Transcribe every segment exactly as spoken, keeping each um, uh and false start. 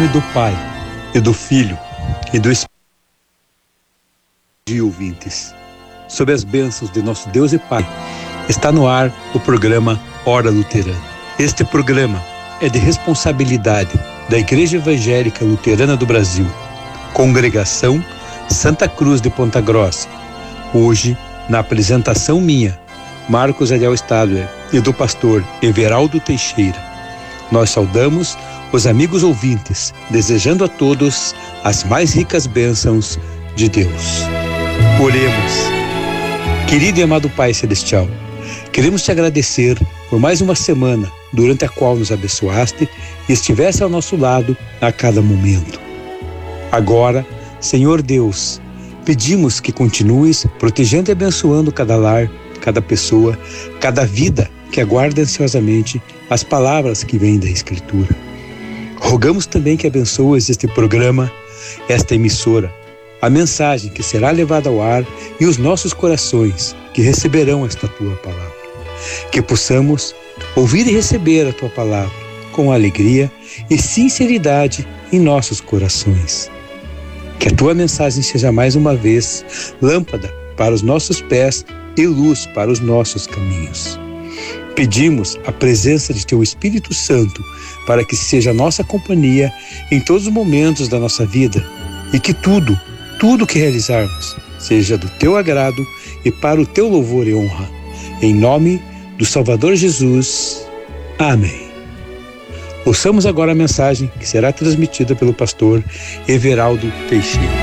nome do Pai, e do Filho, e do Espírito. Dia, ouvintes, sob as bênçãos de nosso Deus e Pai, está no ar o programa Hora Luterana. Este programa é de responsabilidade da Igreja Evangélica Luterana do Brasil, Congregação Santa Cruz de Ponta Grossa. Hoje, na apresentação minha, Marcos Ariel Stadler, e do pastor Everaldo Teixeira, nós saudamos os amigos ouvintes, desejando a todos as mais ricas bênçãos de Deus. Oremos. Querido e amado Pai Celestial, queremos te agradecer por mais uma semana durante a qual nos abençoaste e estivesse ao nosso lado a cada momento. Agora, Senhor Deus, pedimos que continues protegendo e abençoando cada lar, cada pessoa, cada vida que aguarda ansiosamente as palavras que vêm da Escritura. Rogamos também que abençoes este programa, esta emissora, a mensagem que será levada ao ar e os nossos corações que receberão esta tua palavra. Que possamos ouvir e receber a tua palavra com alegria e sinceridade em nossos corações. Que a tua mensagem seja mais uma vez lâmpada para os nossos pés e luz para os nossos caminhos. Pedimos a presença de teu Espírito Santo para que seja a nossa companhia em todos os momentos da nossa vida e que tudo, tudo que realizarmos seja do teu agrado e para o teu louvor e honra. Em nome do Salvador Jesus. Amém. Ouçamos agora a mensagem que será transmitida pelo pastor Everaldo Teixeira.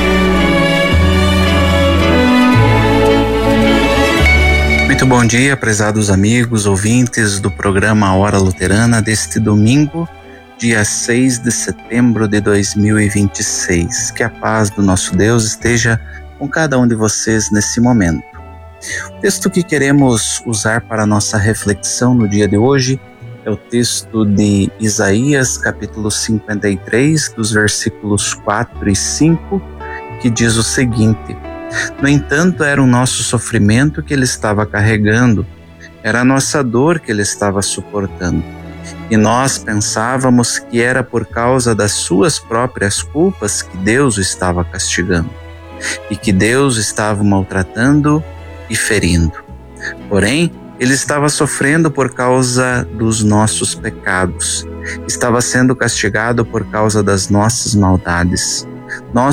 Muito bom dia, prezados amigos, ouvintes do programa Hora Luterana deste domingo, dia seis de setembro de dois mil e vinte e seis. Que a paz do nosso Deus esteja com cada um de vocês nesse momento. O texto que queremos usar para a nossa reflexão no dia de hoje é o texto de Isaías, capítulo cinquenta e três, dos versículos quatro e cinco, que diz o seguinte: no entanto, era o nosso sofrimento que ele estava carregando, era a nossa dor que ele estava suportando. E nós pensávamos que era por causa das suas próprias culpas que Deus o estava castigando, e que Deus estava o maltratando e ferindo. Porém, ele estava sofrendo por causa dos nossos pecados, estava sendo castigado por causa das nossas maldades. Nós